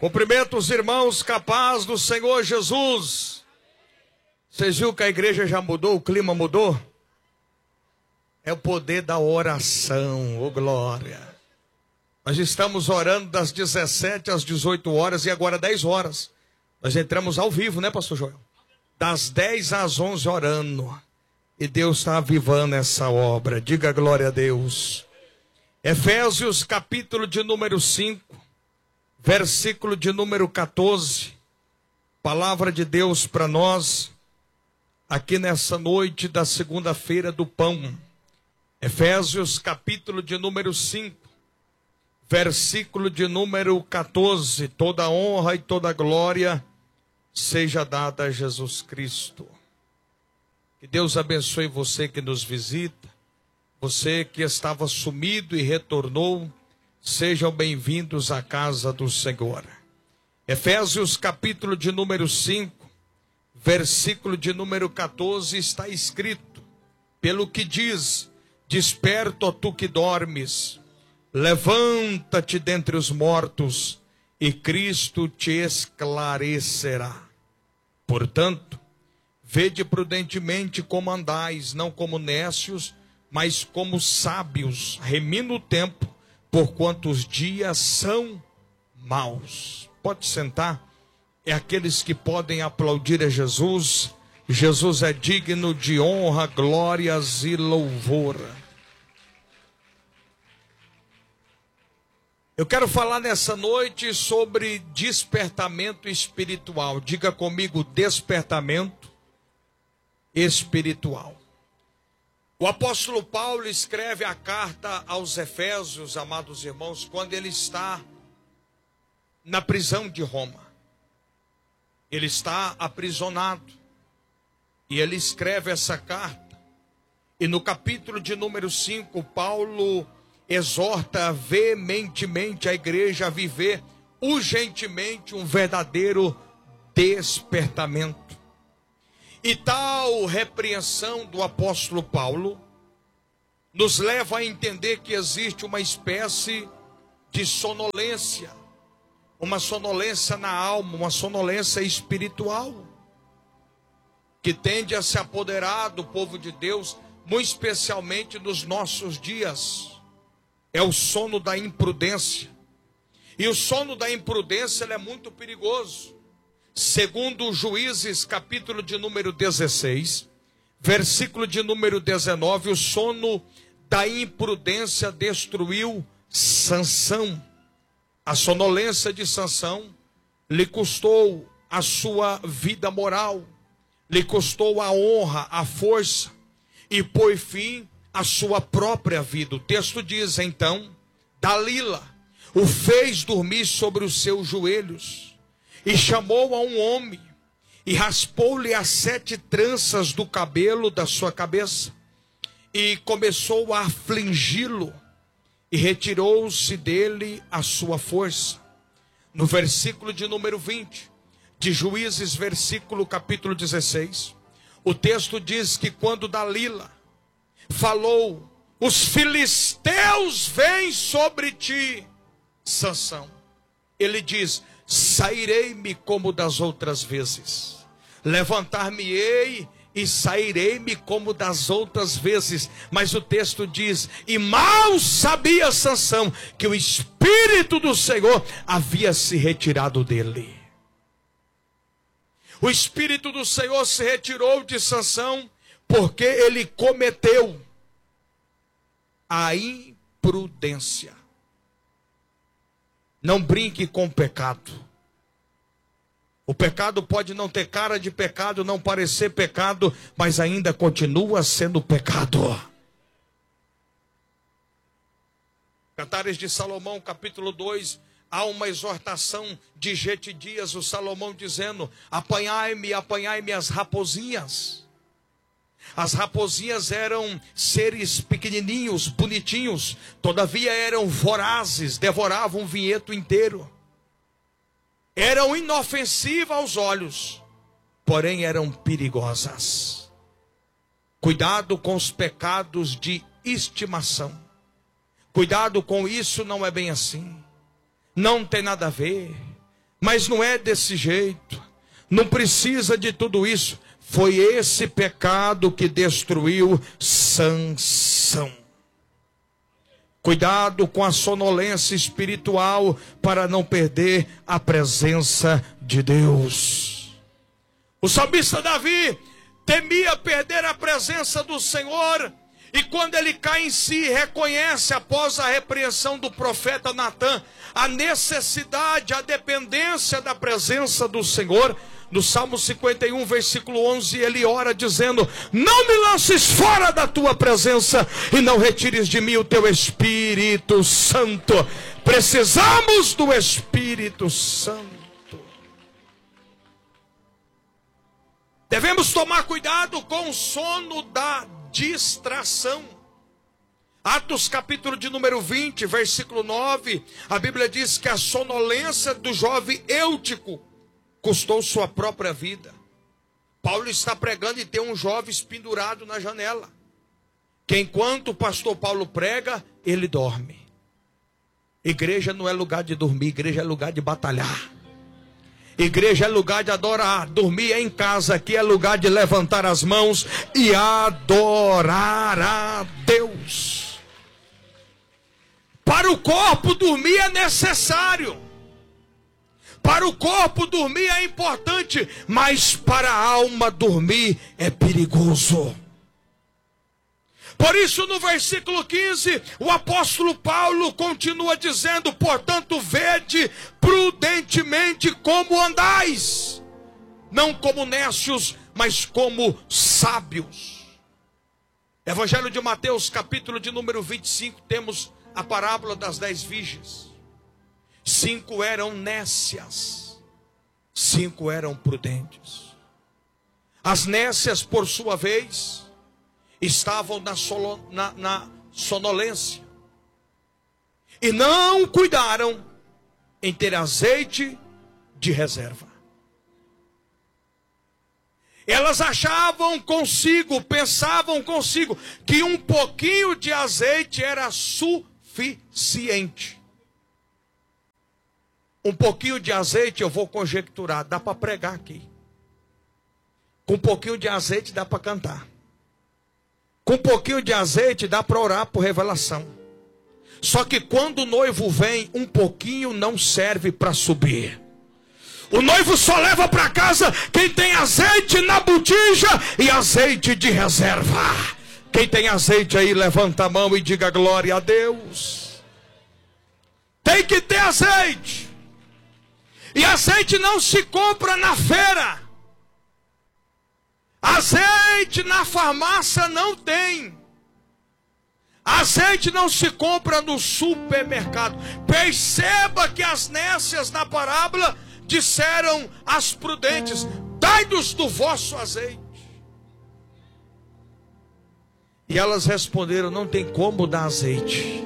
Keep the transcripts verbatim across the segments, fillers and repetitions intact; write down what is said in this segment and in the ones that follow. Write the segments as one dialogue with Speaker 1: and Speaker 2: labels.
Speaker 1: Cumprimento os irmãos, capaz do Senhor Jesus. Vocês viram que a igreja já mudou, o clima mudou? É o poder da oração, ô glória. Nós estamos orando das dezessete às dezoito horas e agora dez horas. Nós entramos ao vivo, né, pastor Joel? Das dez às onze orando. E Deus está avivando essa obra. Diga glória a Deus. Efésios capítulo de número cinco, versículo de número quatorze. Palavra de Deus para nós, aqui nessa noite da segunda-feira do pão. Efésios capítulo de número cinco, versículo de número quatorze. Toda honra e toda glória seja dada a Jesus Cristo. Que Deus abençoe você que nos visita, você que estava sumido e retornou, sejam bem-vindos à casa do Senhor. Efésios capítulo de número cinco, versículo de número quatorze, está escrito: pelo que diz, desperta, ó tu que dormes, levanta-te dentre os mortos, e Cristo te esclarecerá. Portanto, vede prudentemente como andais, não como nécios, mas como sábios, remindo o tempo, porquanto os dias são maus. Pode sentar. É aqueles que podem aplaudir a Jesus. Jesus é digno de honra, glórias e louvor. Eu quero falar nessa noite sobre despertamento espiritual. Diga comigo, despertamento espiritual. O apóstolo Paulo escreve a carta aos Efésios, amados irmãos, quando ele está na prisão de Roma. Ele está aprisionado. E ele escreve essa carta. E no capítulo de número cinco, Paulo exorta veementemente a igreja a viver urgentemente um verdadeiro despertamento. E tal repreensão do apóstolo Paulo nos leva a entender que existe uma espécie de sonolência, uma sonolência na alma, uma sonolência espiritual, que tende a se apoderar do povo de Deus, muito especialmente nos nossos dias. É o sono da imprudência. E o sono da imprudência ele é muito perigoso. Segundo Juízes, capítulo de número dezesseis, versículo de número dezenove, o sono da imprudência destruiu Sansão. A sonolência de Sansão lhe custou a sua vida moral, lhe custou a honra, a força, e por fim a sua própria vida. O texto diz então: Dalila o fez dormir sobre os seus joelhos, e chamou a um homem, e raspou-lhe as sete tranças do cabelo da sua cabeça, e começou a afligi-lo, e retirou-se dele a sua força. No versículo de número vinte, de Juízes, versículo capítulo dezesseis, o texto diz que quando Dalila falou: os filisteus vêm sobre ti, Sansão, ele diz: sairei-me como das outras vezes, levantar-me-ei e sairei-me como das outras vezes. Mas o texto diz: e mal sabia Sansão que o Espírito do Senhor havia se retirado dele. O Espírito do Senhor se retirou de Sansão porque ele cometeu a imprudência. Não brinque com o pecado. O pecado pode não ter cara de pecado, não parecer pecado, mas ainda continua sendo pecado. Cantares de Salomão, capítulo dois, há uma exortação de Getidias, o Salomão dizendo: apanhai-me, apanhai-me as raposinhas. As raposinhas eram seres pequenininhos, bonitinhos, todavia eram vorazes, devoravam um vinhedo inteiro. Eram inofensivas aos olhos, porém eram perigosas. Cuidado com os pecados de estimação. Cuidado com isso, não é bem assim. Não tem nada a ver. Mas não é desse jeito. Não precisa de tudo isso. Foi esse pecado que destruiu Sansão. Cuidado com a sonolência espiritual para não perder a presença de Deus. O salmista Davi temia perder a presença do Senhor, e quando ele cai em si, reconhece após a repreensão do profeta Natã a necessidade, a dependência da presença do Senhor. No Salmo cinquenta e um, versículo onze, ele ora dizendo: não me lances fora da tua presença e não retires de mim o teu Espírito Santo. Precisamos do Espírito Santo. Devemos tomar cuidado com o sono da distração. Atos capítulo de número vinte, versículo nove, a Bíblia diz que a sonolência do jovem Eutico custou sua própria vida. Paulo está pregando e tem um jovem pendurado na janela, que enquanto o pastor Paulo prega, ele dorme. Igreja não é lugar de dormir, igreja é lugar de batalhar. Igreja é lugar de adorar. Dormir é em casa, aqui é lugar de levantar as mãos e adorar a Deus. Para o corpo dormir é necessário. Para o corpo dormir é importante, mas para a alma dormir é perigoso. Por isso, no versículo quinze, o apóstolo Paulo continua dizendo: portanto, vede prudentemente como andais, não como necios, mas como sábios. Evangelho de Mateus, capítulo de número vinte e cinco, temos a parábola das dez virgens. Cinco eram nécias, cinco eram prudentes. As nécias, por sua vez, estavam na, solo, na, na sonolência e não cuidaram em ter azeite de reserva. Elas achavam consigo, pensavam consigo, que um pouquinho de azeite era suficiente. Um pouquinho de azeite, eu vou conjecturar, dá para pregar aqui. Com um pouquinho de azeite dá para cantar. Com um pouquinho de azeite dá para orar por revelação. Só que quando o noivo vem, um pouquinho não serve para subir. O noivo só leva para casa quem tem azeite na botija e azeite de reserva. Quem tem azeite aí, levanta a mão e diga glória a Deus. Tem que ter azeite. E azeite não se compra na feira. Azeite na farmácia não tem. Azeite não se compra no supermercado. Perceba que as nécias na parábola disseram às prudentes: dai-nos do vosso azeite. E elas responderam: não tem como dar azeite.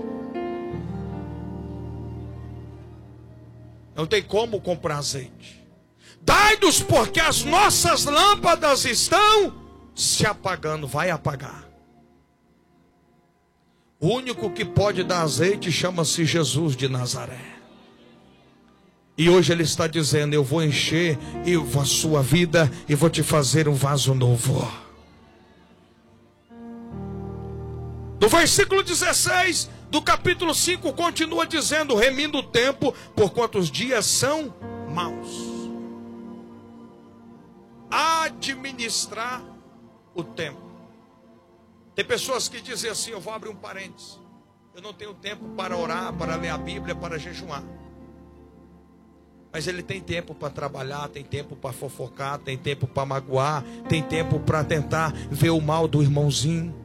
Speaker 1: Não tem como comprar azeite. Dai-nos, porque as nossas lâmpadas estão se apagando. Vai apagar. O único que pode dar azeite chama-se Jesus de Nazaré. E hoje ele está dizendo: eu vou encher a sua vida e vou te fazer um vaso novo. No versículo dezesseis do capítulo cinco continua dizendo: remindo o tempo, porquanto os dias são maus. Administrar o tempo. Tem pessoas que dizem assim, eu vou abrir um parênteses: eu não tenho tempo para orar, para ler a Bíblia, para jejuar. Mas ele tem tempo para trabalhar, tem tempo para fofocar, tem tempo para magoar, tem tempo para tentar ver o mal do irmãozinho.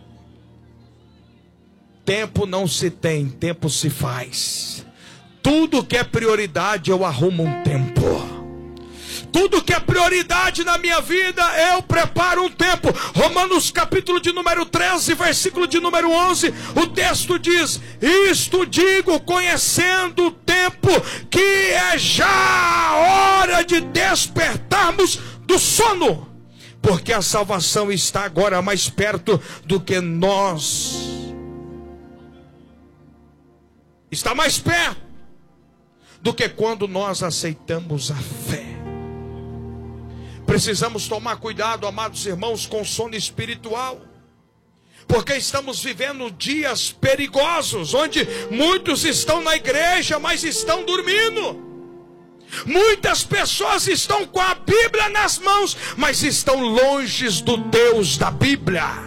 Speaker 1: Tempo não se tem, tempo se faz. Tudo que é prioridade eu arrumo um tempo. Tudo que é prioridade na minha vida, eu preparo um tempo. Romanos capítulo de número treze, versículo de número onze, o texto diz: isto digo, conhecendo o tempo, que é já a hora de despertarmos do sono, porque a salvação está agora mais perto do que nós. Está mais perto. do que quando nós aceitamos a fé. Precisamos tomar cuidado, amados irmãos, com o sono espiritual, porque estamos vivendo dias perigosos, onde muitos estão na igreja, mas estão dormindo. Muitas pessoas estão com a Bíblia nas mãos, mas estão longe do Deus da Bíblia.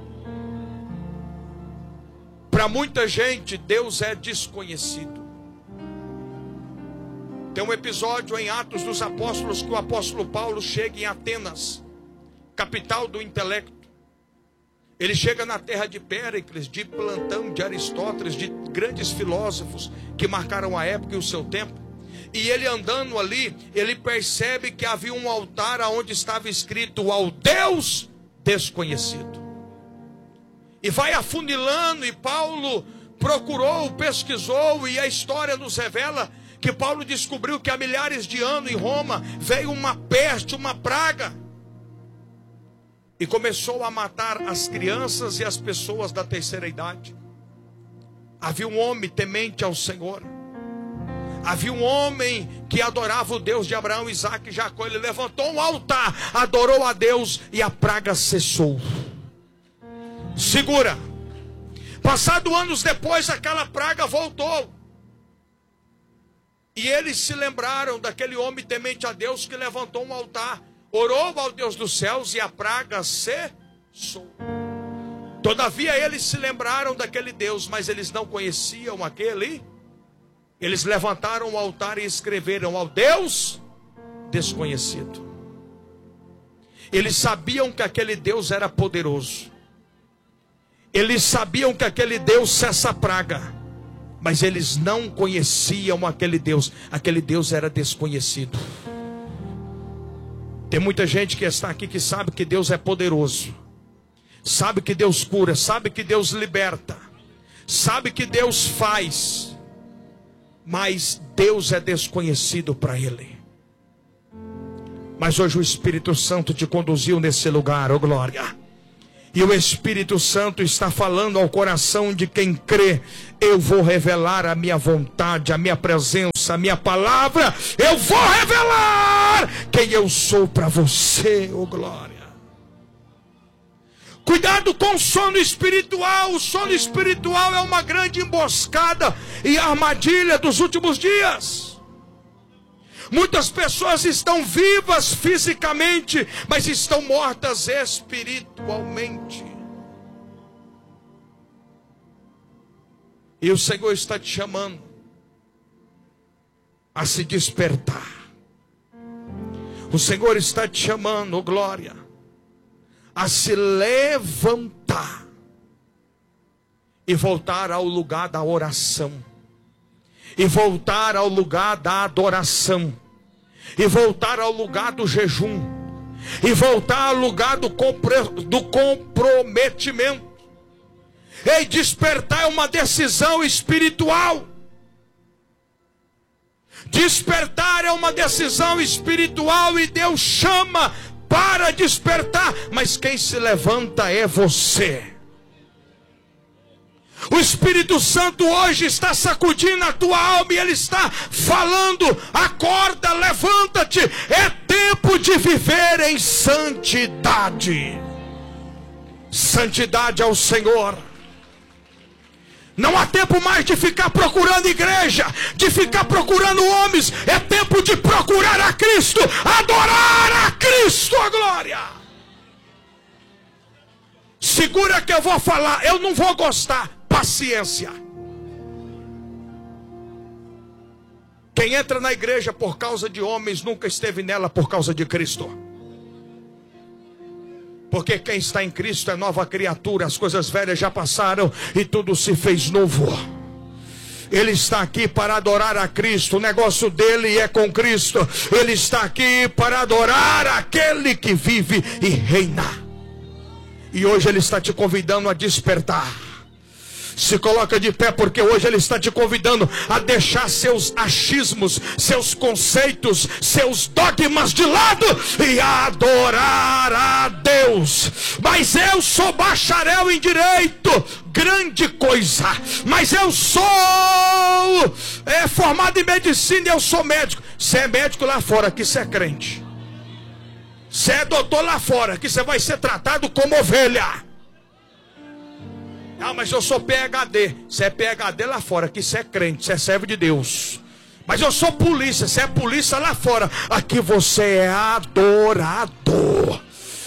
Speaker 1: Para muita gente, Deus é desconhecido. Tem um episódio em Atos dos Apóstolos que o apóstolo Paulo chega em Atenas, capital do intelecto. Ele chega na terra de Péricles, de Platão, de Aristóteles, de grandes filósofos que marcaram a época e o seu tempo. E ele andando ali, ele percebe que havia um altar onde estava escrito ao Deus desconhecido. E vai afunilando, e Paulo procurou, pesquisou, e a história nos revela que Paulo descobriu que há milhares de anos em Roma veio uma peste, uma praga, e começou a matar as crianças e as pessoas da terceira idade. Havia um homem temente ao Senhor, havia um homem que adorava o Deus de Abraão, Isaque e Jacó. Ele levantou um altar, adorou a Deus, e a praga cessou. Segura. Passado anos depois, aquela praga voltou. E eles se lembraram daquele homem temente a Deus que levantou um altar, orou ao Deus dos céus, e a praga cessou. Todavia eles se lembraram daquele Deus, mas eles não conheciam aquele. Eles levantaram o altar e escreveram ao Deus desconhecido. Eles sabiam que aquele Deus era poderoso. Eles sabiam que aquele Deus cessa a praga, mas eles não conheciam aquele Deus. Aquele Deus era desconhecido. Tem muita gente que está aqui que sabe que Deus é poderoso, sabe que Deus cura, sabe que Deus liberta, sabe que Deus faz, mas Deus é desconhecido para ele. Mas hoje o Espírito Santo te conduziu nesse lugar, oh glória. E o Espírito Santo está falando ao coração de quem crê: eu vou revelar a minha vontade, a minha presença, a minha palavra. Eu vou revelar quem eu sou para você, oh glória. Cuidado com o sono espiritual. O sono espiritual é uma grande emboscada e armadilha dos últimos dias. Muitas pessoas estão vivas fisicamente, mas estão mortas espiritualmente. E o Senhor está te chamando a se despertar. O Senhor está te chamando, oh glória, a se levantar e voltar ao lugar da oração, e voltar ao lugar da adoração, e voltar ao lugar do jejum, e voltar ao lugar do, compre, do comprometimento. Ei, despertar é uma decisão espiritual. Despertar é uma decisão espiritual, e Deus chama para despertar, mas quem se levanta é você. O Espírito Santo hoje está sacudindo a tua alma, e Ele está falando: acorda, levanta-te, é tempo de viver em santidade. Santidade ao Senhor. Não há tempo mais de ficar procurando igreja, de ficar procurando homens. É tempo de procurar a Cristo, adorar a Cristo, a glória. Segura que eu vou falar, eu não vou gostar. Paciência. Quem entra na igreja por causa de homens nunca esteve nela por causa de Cristo. Porque quem está em Cristo é nova criatura. As coisas velhas já passaram e tudo se fez novo. Ele está aqui para adorar a Cristo. O negócio dele é com Cristo. Ele está aqui para adorar aquele que vive e reina. E hoje Ele está te convidando a despertar. Se coloca de pé, porque hoje Ele está te convidando a deixar seus achismos, seus conceitos, seus dogmas de lado e adorar a Deus. Mas eu sou bacharel em direito, grande coisa. Mas eu sou é, formado em medicina e eu sou médico. Você é médico lá fora, aqui você é crente. Você é doutor lá fora, aqui você vai ser tratado como ovelha. Ah, mas eu sou P H D. Você é P H D lá fora, aqui você é crente, você é servo de Deus. Mas eu sou polícia, você é polícia lá fora, aqui você é adorador.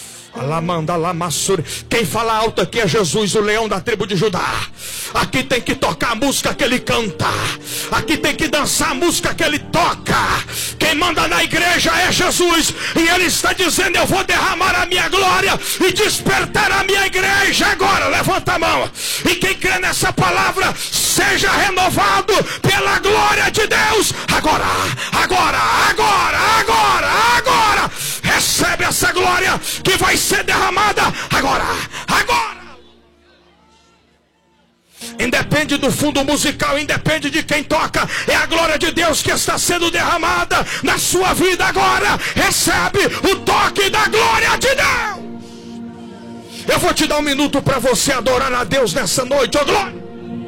Speaker 1: Quem fala alto aqui é Jesus, o leão da tribo de Judá. Aqui tem que tocar a música que ele canta, aqui tem que dançar a música que ele toca. Quem manda na igreja é Jesus, e ele está dizendo: eu vou derramar a minha glória e despertar a minha igreja agora. Levanta a mão, e quem crê nessa palavra seja renovado pela glória de Deus. Agora, agora, agora, agora, agora. Recebe essa glória que vai ser derramada agora, agora. Independe do fundo musical, independe de quem toca, é a glória de Deus que está sendo derramada na sua vida agora. Recebe o toque da glória de Deus. Eu vou te dar um minuto para você adorar a Deus nessa noite, ó glória.